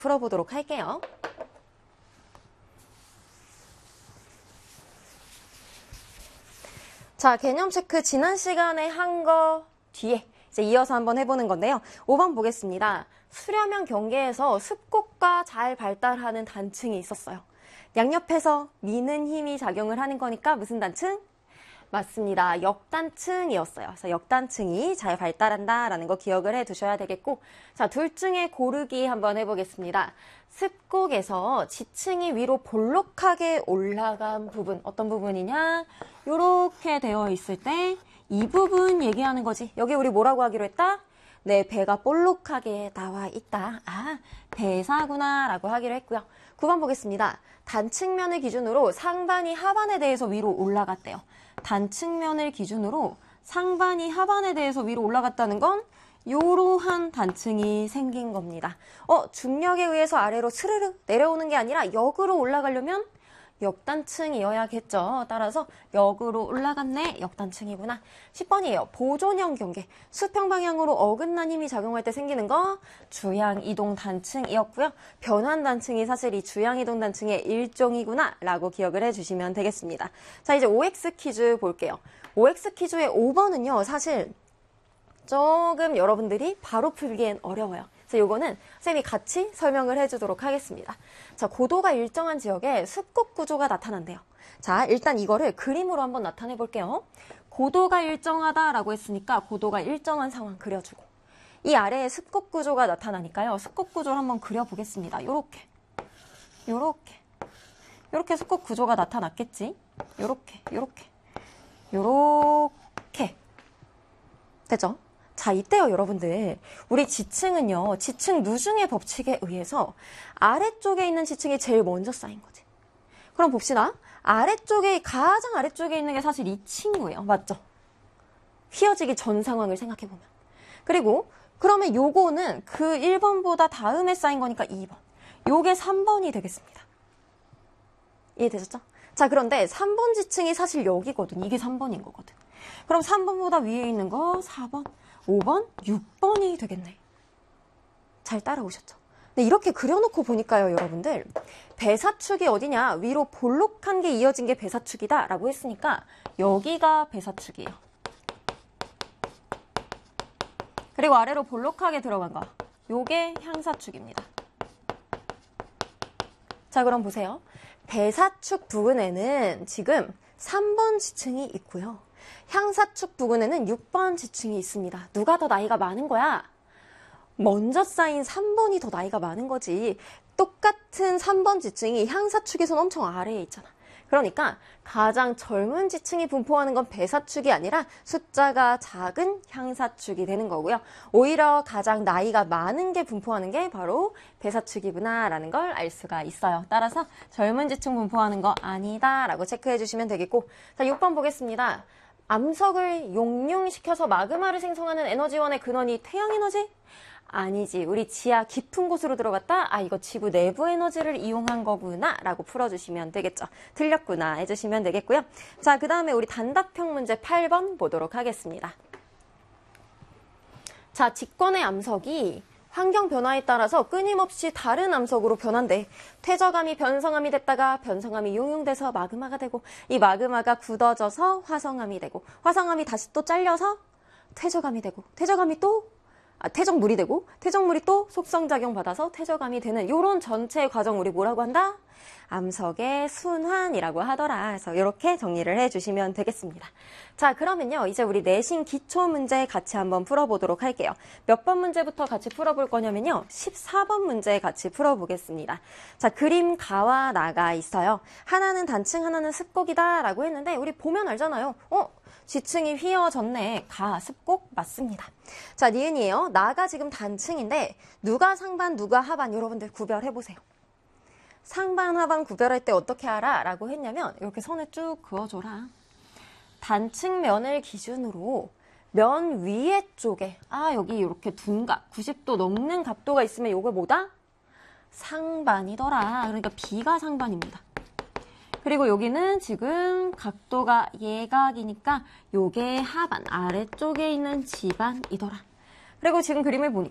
풀어보도록 할게요. 자, 개념 체크 지난 시간에 한 거 뒤에 이제 이어서 한번 해보는 건데요. 5번 보겠습니다. 수려면 경계에서 습곡과 잘 발달하는 단층이 있었어요. 양옆에서 미는 힘이 작용을 하는 거니까 무슨 단층? 맞습니다. 역단층이었어요. 그래서 역단층이 잘 발달한다라는 거 기억을 해두셔야 되겠고, 자, 둘 중에 고르기 한번 해보겠습니다. 습곡에서 지층이 위로 볼록하게 올라간 부분, 어떤 부분이냐? 이렇게 되어 있을 때 이 부분 얘기하는 거지. 여기 우리 뭐라고 하기로 했다? 네, 배가 볼록하게 나와 있다. 아, 배사구나 라고 하기로 했고요. 9번 보겠습니다. 단측면을 기준으로 상반이 하반에 대해서 위로 올라갔대요. 단측면을 기준으로 상반이 하반에 대해서 위로 올라갔다는 건 이러한 단층이 생긴 겁니다. 중력에 의해서 아래로 스르르 내려오는 게 아니라 역으로 올라가려면 역단층이어야겠죠. 따라서 역으로 올라갔네. 역단층이구나. 10번이에요. 보존형 경계. 수평 방향으로 어긋난 힘이 작용할 때 생기는 거 주향이동 단층이었고요. 변환 단층이 사실 이 주향이동 단층의 일종이구나 라고 기억을 해주시면 되겠습니다. 자, 이제 OX 퀴즈 볼게요. OX 퀴즈의 5번은요. 사실 조금 여러분들이 바로 풀기엔 어려워요. 그래서 이거는 쌤이 같이 설명을 해주도록 하겠습니다. 자, 고도가 일정한 지역에 습곡 구조가 나타난대요. 자, 일단 이거를 그림으로 한번 나타내 볼게요. 고도가 일정하다라고 했으니까 고도가 일정한 상황 그려주고, 이 아래에 습곡 구조가 나타나니까요. 습곡 구조를 한번 그려보겠습니다. 요렇게 습곡 구조가 나타났겠지? 요렇게 됐죠? 자, 이때요, 여러분들. 우리 지층은요, 지층 누중의 법칙에 의해서 아래쪽에 있는 지층이 제일 먼저 쌓인 거지. 그럼 봅시다. 가장 아래쪽에 있는 게 사실 이 친구예요. 맞죠? 휘어지기 전 상황을 생각해보면. 그리고, 그러면 요거는 그 1번보다 다음에 쌓인 거니까 2번. 요게 3번이 되겠습니다. 이해되셨죠? 자, 그런데 3번 지층이 사실 여기거든. 이게 3번인 거거든. 그럼 3번보다 위에 있는 거 4번. 5번, 6번이 되겠네. 잘 따라오셨죠? 네, 이렇게 그려놓고 보니까요, 여러분들. 배사축이 어디냐? 위로 볼록한 게 이어진 게 배사축이다 라고 했으니까 여기가 배사축이에요. 그리고 아래로 볼록하게 들어간 거. 요게 향사축입니다. 자, 그럼 보세요. 배사축 부근에는 지금 3번 지층이 있고요. 향사축 부근에는 6번 지층이 있습니다. 누가 더 나이가 많은 거야? 먼저 쌓인 3번이 더 나이가 많은 거지. 똑같은 3번 지층이 향사축에선 엄청 아래에 있잖아. 그러니까 가장 젊은 지층이 분포하는 건 배사축이 아니라 숫자가 작은 향사축이 되는 거고요. 오히려 가장 나이가 많은 게 분포하는 게 바로 배사축이구나 라는 걸 알 수가 있어요. 따라서 젊은 지층 분포하는 거 아니다 라고 체크해 주시면 되겠고, 자, 6번 보겠습니다. 암석을 용융시켜서 마그마를 생성하는 에너지원의 근원이 태양에너지? 아니지. 우리 지하 깊은 곳으로 들어갔다? 아, 이거 지구 내부 에너지를 이용한 거구나 라고 풀어주시면 되겠죠. 틀렸구나 해주시면 되겠고요. 자, 그 다음에 우리 단답형 문제 8번 보도록 하겠습니다. 자, 직권의 암석이 환경 변화에 따라서 끊임없이 다른 암석으로 변한대. 퇴적암이 변성암이 됐다가 변성암이 용융돼서 마그마가 되고, 이 마그마가 굳어져서 화성암이 되고, 화성암이 다시 또 잘려서 퇴적암이 되고, 퇴적암이 또 퇴적물이 되고, 퇴적물이 또 속성작용 받아서 퇴적암이 되는 이런 전체 과정 우리 뭐라고 한다? 암석의 순환이라고 하더라. 그래서 이렇게 정리를 해주시면 되겠습니다. 자, 그러면요. 이제 우리 내신 기초 문제 같이 한번 풀어보도록 할게요. 몇 번 문제부터 같이 풀어볼 거냐면요. 14번 문제 같이 풀어보겠습니다. 자, 그림 가와 나가 있어요. 하나는 단층, 하나는 습곡이다 라고 했는데 우리 보면 알잖아요. 지층이 휘어졌네. 가, 습곡 맞습니다. 자, 니은이에요. 나가 지금 단층인데 누가 상반, 누가 하반 여러분들 구별해보세요. 상반, 하반 구별할 때 어떻게 알아? 라고 했냐면 이렇게 선을 쭉 그어줘라. 단층면을 기준으로 면 위에 쪽에 여기 이렇게 둔각, 90도 넘는 각도가 있으면 이걸 뭐다? 상반이더라. 그러니까 B가 상반입니다. 그리고 여기는 지금 각도가 예각이니까 요게 하반, 아래쪽에 있는 지반이더라. 그리고 지금 그림을 보니까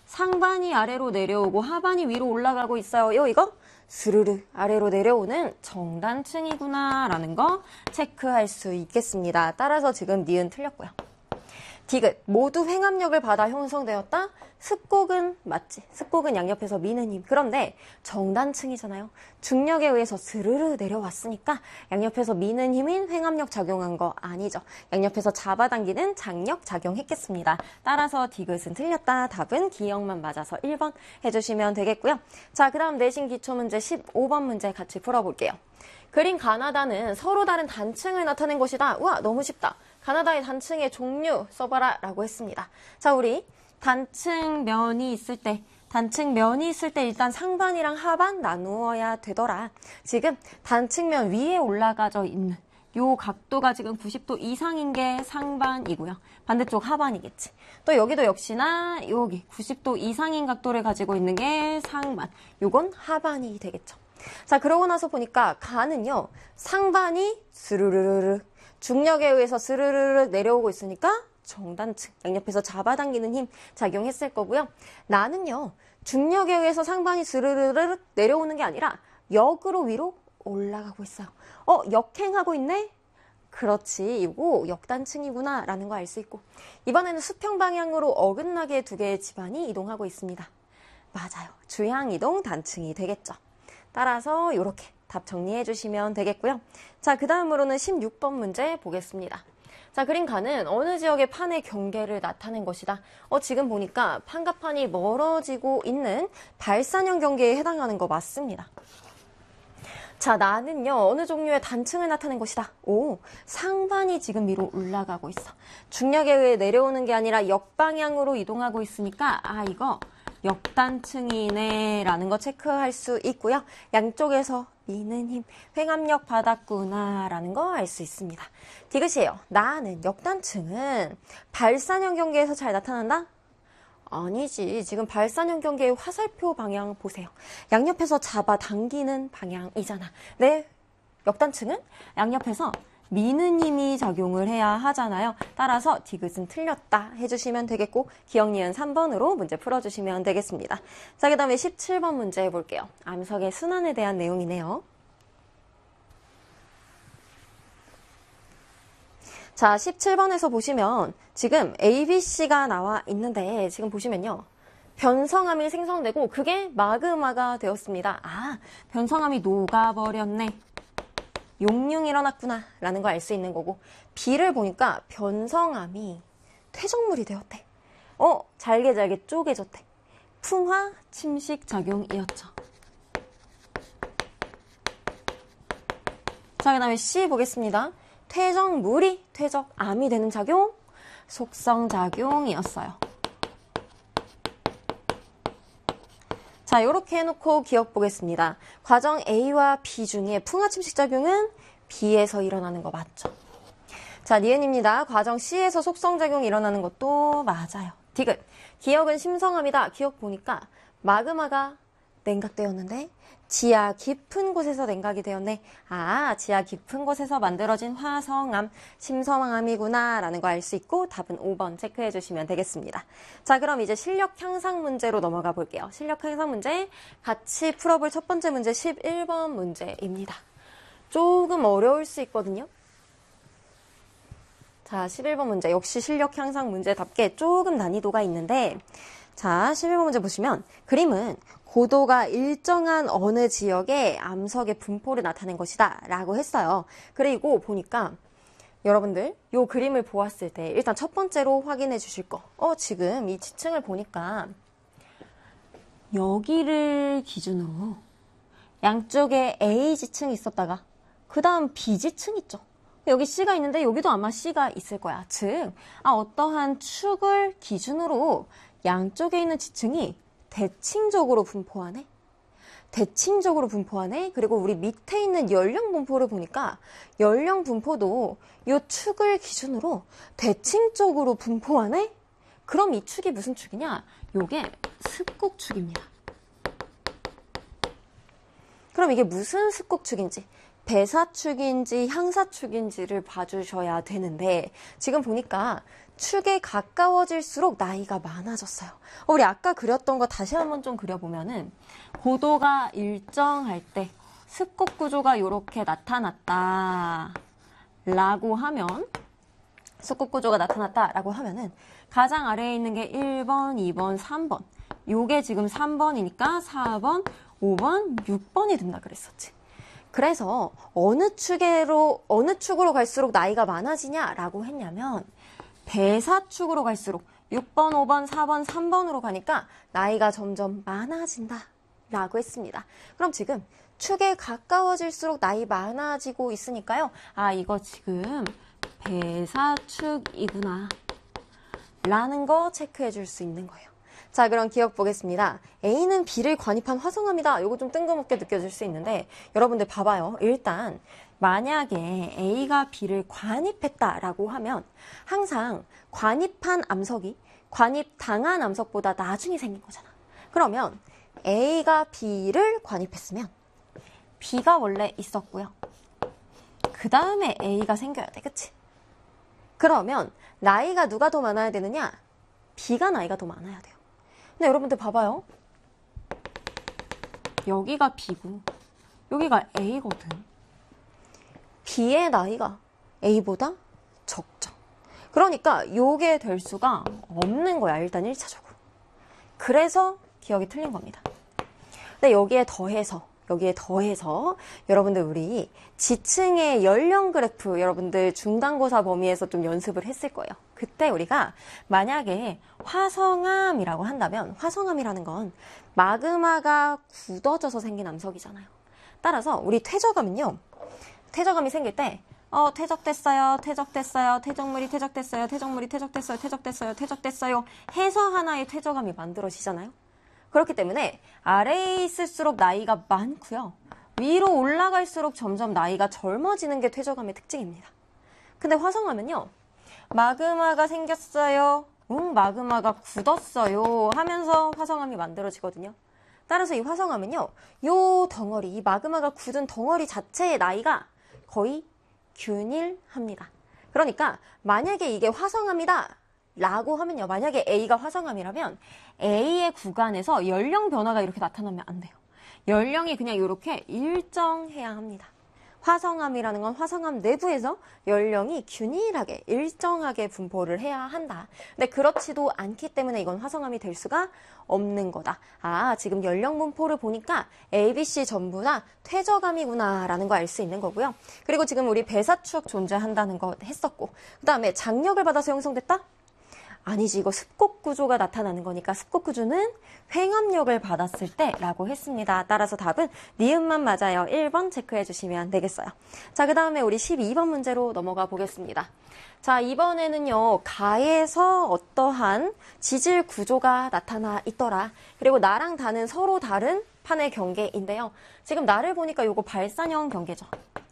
상반이 아래로 내려오고 하반이 위로 올라가고 있어요. 이거 스르르 아래로 내려오는 정단층이구나 라는 거 체크할 수 있겠습니다. 따라서 지금 니은 틀렸고요. 디귿 모두 횡압력을 받아 형성되었다. 습곡은 맞지. 습곡은 양옆에서 미는 힘. 그런데 정단층이잖아요. 중력에 의해서 스르르 내려왔으니까 양옆에서 미는 힘인 횡압력 작용한 거 아니죠. 양옆에서 잡아당기는 장력 작용했겠습니다. 따라서 디귿은 틀렸다. 답은 기억만 맞아서 1번 해주시면 되겠고요. 자, 그 다음 내신 기초문제 15번 문제 같이 풀어볼게요. 그린 가나다는 서로 다른 단층을 나타낸 것이다. 우와, 너무 쉽다. 가나다의 단층의 종류 써봐라 라고 했습니다. 자, 우리 단층면이 있을 때 일단 상반이랑 하반 나누어야 되더라. 지금 단층면 위에 올라가져 있는 요 각도가 지금 90도 이상인 게 상반이고요. 반대쪽 하반이겠지. 또 여기도 역시나 여기 90도 이상인 각도를 가지고 있는 게 상반. 요건 하반이 되겠죠. 자, 그러고 나서 보니까 가는요. 상반이 스르르르 중력에 의해서 스르르르 내려오고 있으니까 정단층, 양옆에서 잡아당기는 힘 작용했을 거고요. 나는요. 중력에 의해서 상반이 스르르르 내려오는 게 아니라 역으로 위로 올라가고 있어요. 역행하고 있네? 그렇지, 이거 역단층이구나 라는 거 알 수 있고 이번에는 수평 방향으로 어긋나게 두 개의 집안이 이동하고 있습니다. 맞아요. 주향이동 단층이 되겠죠. 따라서 이렇게 답 정리해 주시면 되겠고요. 자, 그 다음으로는 16번 문제 보겠습니다. 자, 그림 가는 어느 지역의 판의 경계를 나타낸 것이다. 지금 보니까 판과 판이 멀어지고 있는 발산형 경계에 해당하는 거 맞습니다. 자, 나는요, 어느 종류의 단층을 나타낸 것이다. 오, 상반이 지금 위로 올라가고 있어. 중력에 의해 내려오는 게 아니라 역방향으로 이동하고 있으니까, 이거 역단층이네 라는 거 체크할 수 있고요. 양쪽에서 미는 힘, 횡압력 받았구나 라는 거 알 수 있습니다. 디귿이에요. 나는 역단층은 발산형 경계에서 잘 나타난다? 아니지. 지금 발산형 경계의 화살표 방향 보세요. 양옆에서 잡아당기는 방향이잖아. 네, 역단층은 양옆에서 미는 힘이 작용을 해야 하잖아요. 따라서 디귿은 틀렸다 해주시면 되겠고 기억 니은 3번으로 문제 풀어주시면 되겠습니다. 자, 그 다음에 17번 문제 해볼게요. 암석의 순환에 대한 내용이네요. 자, 17번에서 보시면 지금 ABC가 나와 있는데 지금 보시면요. 변성암이 생성되고 그게 마그마가 되었습니다. 변성암이 녹아버렸네. 용융이 일어났구나 라는 걸 알 수 있는 거고 B를 보니까 변성암이 퇴적물이 되었대. 잘게 쪼개졌대. 풍화 침식 작용이었죠. 자, 그 다음에 C 보겠습니다. 퇴적물이 퇴적암이 되는 작용, 속성작용이었어요. 자, 이렇게 해놓고 기억 보겠습니다. 과정 A와 B 중에 풍화 침식 작용은 B에서 일어나는 거 맞죠? 자, 니은입니다. 과정 C에서 속성작용이 일어나는 것도 맞아요. 디귿. 기억은 심성암이다. 기억 보니까 마그마가 냉각되었는데 지하 깊은 곳에서 냉각이 되었네. 지하 깊은 곳에서 만들어진 화성암, 심성암이구나 라는 거 알 수 있고 답은 5번 체크해 주시면 되겠습니다. 자, 그럼 이제 실력 향상 문제로 넘어가 볼게요. 실력 향상 문제 같이 풀어볼 첫 번째 문제 11번 문제입니다. 조금 어려울 수 있거든요. 자, 11번 문제 역시 실력 향상 문제답게 조금 난이도가 있는데 자, 11번 문제 보시면 그림은 고도가 일정한 어느 지역의 암석의 분포를 나타낸 것이다 라고 했어요. 그리고 보니까 여러분들 이 그림을 보았을 때 일단 첫 번째로 확인해 주실 거. 지금 이 지층을 보니까 여기를 기준으로 양쪽에 A 지층이 있었다가 그 다음 B 지층 있죠. 여기 C가 있는데 여기도 아마 C가 있을 거야. 즉 어떠한 축을 기준으로 양쪽에 있는 지층이 대칭적으로 분포하네. 그리고 우리 밑에 있는 연령 분포를 보니까 연령 분포도 이 축을 기준으로 대칭적으로 분포하네. 그럼 이 축이 무슨 축이냐? 요게 습곡축입니다. 그럼 이게 무슨 습곡축인지 배사축인지 향사축인지를 봐주셔야 되는데 지금 보니까 축에 가까워질수록 나이가 많아졌어요. 우리 아까 그렸던 거 다시 한번 좀 그려보면은 고도가 일정할 때 습곡 구조가 이렇게 나타났다 라고 하면 습곡 구조가 나타났다라고 하면은 가장 아래에 있는 게 1번, 2번, 3번. 요게 지금 3번이니까 4번, 5번, 6번이 된다 그랬었지. 그래서 어느 축으로 갈수록 나이가 많아지냐라고 했냐면 배사축으로 갈수록 6번, 5번, 4번, 3번으로 가니까 나이가 점점 많아진다 라고 했습니다. 그럼 지금 축에 가까워질수록 나이 많아지고 있으니까요. 아, 이거 지금 배사축이구나 라는 거 체크해 줄 수 있는 거예요. 자, 그럼 기억 보겠습니다. A는 B를 관입한 화성암이다. 이거 좀 뜬금없게 느껴질 수 있는데 여러분들 봐봐요. 일단 만약에 A가 B를 관입했다라고 하면 항상 관입한 암석이 관입당한 암석보다 나중에 생긴 거잖아. 그러면 A가 B를 관입했으면 B가 원래 있었고요. 그 다음에 A가 생겨야 돼. 그치? 그러면 나이가 누가 더 많아야 되느냐? B가 나이가 더 많아야 돼요. 근데 여러분들 봐봐요. 여기가 B고 여기가 A거든. B의 나이가 A보다 적죠. 그러니까 요게 될 수가 없는 거야. 일단 1차적으로. 그래서 기억이 틀린 겁니다. 근데 여기에 더해서 여러분들 우리 지층의 연령 그래프 여러분들 중간고사 범위에서 좀 연습을 했을 거예요. 그때 우리가 만약에 화성암이라고 한다면 화성암이라는 건 마그마가 굳어져서 생긴 암석이잖아요. 따라서 우리 퇴적암은요. 퇴적암이 생길 때 퇴적됐어요. 퇴적물이 퇴적됐어요. 해서 하나의 퇴적암이 만들어지잖아요. 그렇기 때문에 아래에 있을수록 나이가 많고요. 위로 올라갈수록 점점 나이가 젊어지는 게 퇴적암의 특징입니다. 근데 화성암은요. 마그마가 생겼어요. 마그마가 굳었어요. 하면서 화성암이 만들어지거든요. 따라서 이 화성암은요. 요 덩어리, 이 마그마가 굳은 덩어리 자체의 나이가 거의 균일합니다. 그러니까 만약에 이게 화성암이다 라고 하면요. 만약에 A가 화성암이라면 A의 구간에서 연령 변화가 이렇게 나타나면 안 돼요. 연령이 그냥 이렇게 일정해야 합니다. 화성암이라는 건 화성암 내부에서 연령이 균일하게 일정하게 분포를 해야 한다. 근데 그렇지도 않기 때문에 이건 화성암이 될 수가 없는 거다. 아, 지금 연령 분포를 보니까 A, B, C 전부 다 퇴적암이구나 라는 거 알 수 있는 거고요. 그리고 지금 우리 배사축 존재한다는 거 했었고 그 다음에 장력을 받아서 형성됐다? 아니지, 이거 습곡 구조가 나타나는 거니까 습곡 구조는 횡압력을 받았을 때 라고 했습니다. 따라서 답은 니은만 맞아요. 1번 체크해 주시면 되겠어요. 자, 그 다음에 우리 12번 문제로 넘어가 보겠습니다. 자, 이번에는요, 가에서 어떠한 지질 구조가 나타나 있더라. 그리고 나랑 다는 서로 다른 판의 경계인데요. 지금 나를 보니까 요거 발산형 경계죠.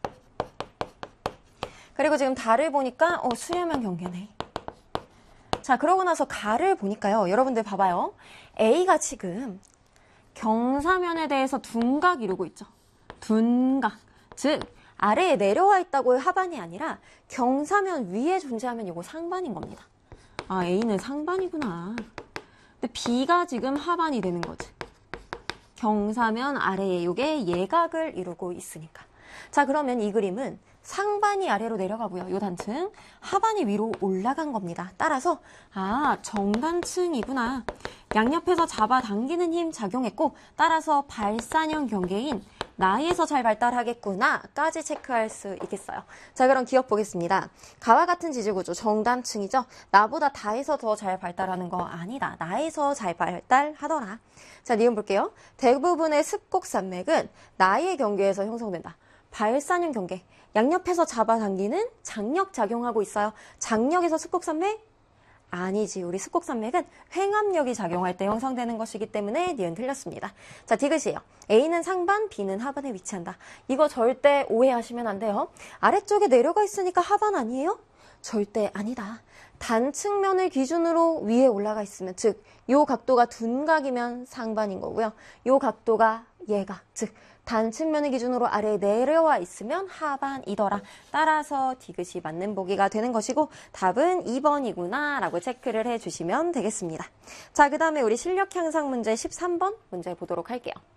그리고 지금 달을 보니까 수렴형 경계네. 자, 그러고 나서 가를 보니까요. 여러분들 봐봐요. A가 지금 경사면에 대해서 둔각 이루고 있죠. 둔각. 즉, 아래에 내려와 있다고의 하반이 아니라 경사면 위에 존재하면 이거 상반인 겁니다. 아, A는 상반이구나. 근데 B가 지금 하반이 되는 거지. 경사면 아래에 이게 예각을 이루고 있으니까. 자, 그러면 이 그림은 상반이 아래로 내려가고요. 요 단층 하반이 위로 올라간 겁니다. 따라서 정단층이구나. 양옆에서 잡아당기는 힘 작용했고 따라서 발산형 경계인 나에서 잘 발달하겠구나 까지 체크할 수 있겠어요. 자, 그럼 기억 보겠습니다. 가와 같은 지질구조 정단층이죠. 나보다 다에서 더 잘 발달하는 거 아니다. 나에서 잘 발달하더라. 자, 니은 볼게요. 대부분의 습곡 산맥은 나의 경계에서 형성된다. 발산형 경계. 양옆에서 잡아당기는 장력 작용하고 있어요. 장력에서 습곡산맥? 아니지. 우리 습곡산맥은 횡압력이 작용할 때 형성되는 것이기 때문에 니은 틀렸습니다. 자, 디귿이에요. A는 상반, B는 하반에 위치한다. 이거 절대 오해하시면 안 돼요. 아래쪽에 내려가 있으니까 하반 아니에요? 절대 아니다. 단측면을 기준으로 위에 올라가 있으면, 즉, 요 각도가 둔각이면 상반인 거고요. 요 각도가 얘가, 즉 단측면을 기준으로 아래에 내려와 있으면 하반이더라. 따라서 디귿이 맞는 보기가 되는 것이고 답은 2번이구나 라고 체크를 해주시면 되겠습니다. 자, 그 다음에 우리 실력 향상 문제 13번 문제 보도록 할게요.